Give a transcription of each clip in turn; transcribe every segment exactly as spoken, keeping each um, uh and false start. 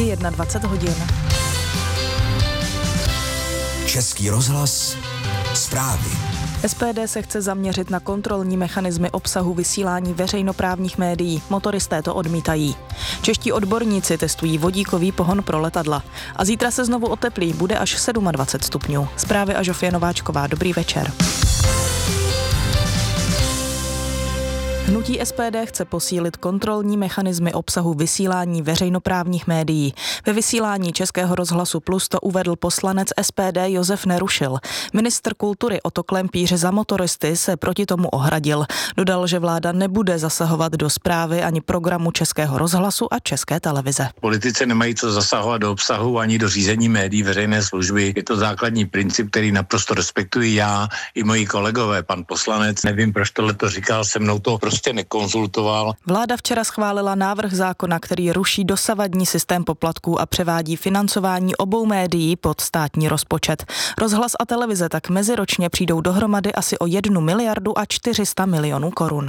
Je dvacet jedna hodin. Český rozhlas, zprávy. S P D se chce zaměřit na kontrolní mechanismy obsahu vysílání veřejnoprávních médií. Motoristé to odmítají. Čeští odborníci testují vodíkový pohon pro letadla. A zítra se znovu oteplí, bude až dvacet sedm stupňů. Zprávy a Žofie Nováčková. Dobrý večer. Hnutí S P D chce posílit kontrolní mechanismy obsahu vysílání veřejnoprávních médií. Ve vysílání Českého rozhlasu Plus to uvedl poslanec S P D Josef Nerušil. Ministr kultury Oto Klempíř za motoristy se proti tomu ohradil. Dodal, že vláda nebude zasahovat do správy ani programu Českého rozhlasu a České televize. Politici nemají co zasahovat do obsahu ani do řízení médií veřejné služby. Je to základní princip, který naprosto respektuji já i moji kolegové. Pan poslanec, nevím, proč tohle to říkal, se mnou to prostě nekonzultoval. Vláda včera schválila návrh zákona, který ruší dosavadní systém poplatků a převádí financování obou médií pod státní rozpočet. Rozhlas a televize tak meziročně přijdou dohromady asi o jednu miliardu a čtyři sta milionů korun.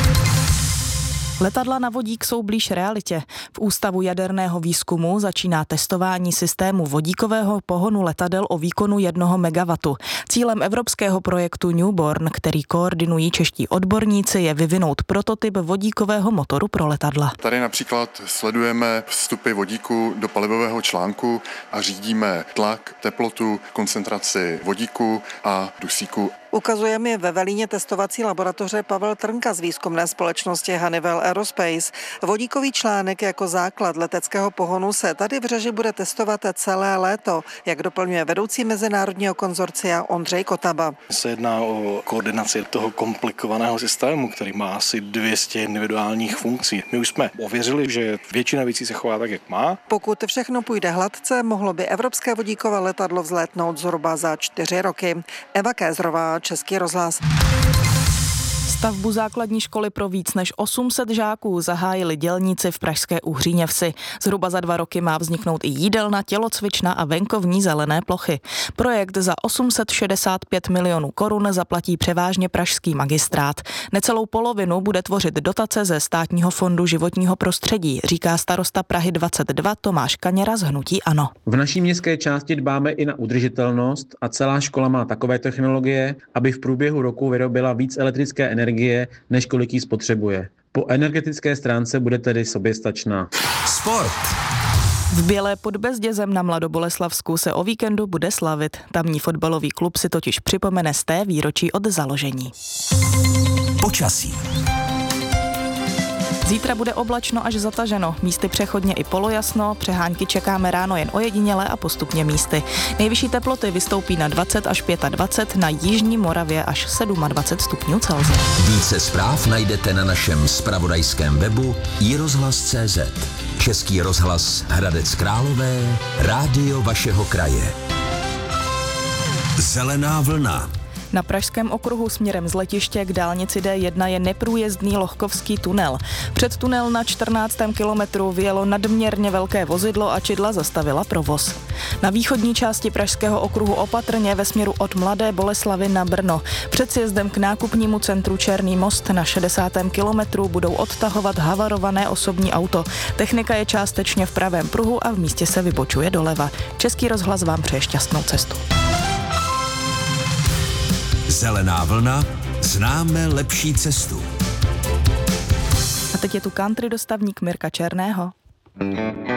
Letadla na vodík jsou blíž realitě. V Ústavu jaderného výzkumu začíná testování systému vodíkového pohonu letadel o výkonu jednoho megawattu. Cílem evropského projektu Newborn, který koordinují čeští odborníci, je vyvinout prototyp vodíkového motoru pro letadla. Tady například sledujeme vstupy vodíku do palivového článku a řídíme tlak, teplotu, koncentraci vodíku a dusíku. Ukazuje mi ve Velíně testovací laboratoře Pavel Trnka z výzkumné společnosti Honeywell Aerospace. Vodíkový článek jako základ leteckého pohonu se tady v Řeži bude testovat celé léto, jak doplňuje vedoucí mezinárodního konzorcia Ondřej Kotaba. Se jedná o koordinaci toho komplikovaného systému, který má asi dvě stě individuálních funkcí. My už jsme ověřili, že většina věcí se chová tak, jak má. Pokud všechno půjde hladce, mohlo by evropské vodíkové letadlo vzlétnout zhruba za čtyři roky. Eva Kézrová, Český rozhlas. Stavbu základní školy pro víc než osm set žáků zahájili dělníci v pražské Uhříněvsi. Zhruba za dva roky má vzniknout i jídelna, tělocvična a venkovní zelené plochy. Projekt za osm set šedesát pět milionů korun zaplatí převážně pražský magistrát. Necelou polovinu bude tvořit dotace ze Státního fondu životního prostředí, říká starosta Prahy dvacet dva Tomáš Kaněra z hnutí ANO. V naší městské části dbáme i na udržitelnost a celá škola má takové technologie, aby v průběhu roku vyrobila víc elektrické energie, než kolik jí spotřebuje. Po energetické stránce bude tedy soběstačná. Sport. V Bělé pod Bezdězem na Mladoboleslavsku se o víkendu bude slavit. Tamní fotbalový klub si totiž připomene sté výročí od založení. Počasí. Zítra bude oblačno až zataženo, místy přechodně i polojasno, přehánky čekáme ráno jen ojediněle a postupně místy. Nejvyšší teploty vystoupí na dvacet až dvacet pět, na jižní Moravě až dvacet sedm stupňů Celsia. Více zpráv najdete na našem zpravodajském webu i rozhlas tečka cé zet. Český rozhlas Hradec Králové, rádio vašeho kraje. Zelená vlna. Na pražském okruhu směrem z letiště k dálnici D jedna je neprůjezdný Lohkovský tunel. Před tunel na čtrnáctém kilometru vyjelo nadměrně velké vozidlo a čidla zastavila provoz. Na východní části pražského okruhu opatrně ve směru od Mladé Boleslavi na Brno. Před sjezdem k nákupnímu centru Černý most na šedesátém kilometru budou odtahovat havarované osobní auto. Technika je částečně v pravém pruhu a v místě se vybočuje doleva. Český rozhlas vám přeje šťastnou cestu. Zelená vlna, známe lepší cestu. A teď je tu country dostavník Mirka Černého.